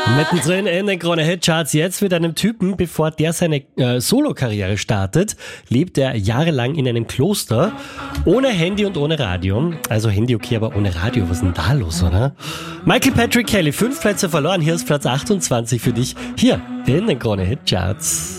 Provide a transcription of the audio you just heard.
Mittendrin in den Krone Hitcharts jetzt mit einem Typen, bevor der seine Solo-Karriere startet, lebt er jahrelang in einem Kloster, ohne Handy und ohne Radio. Also Handy okay, aber ohne Radio, was ist denn da los, oder? Michael Patrick Kelly, 5 Plätze verloren, hier ist Platz 28 für dich, hier in den Krone Hitcharts.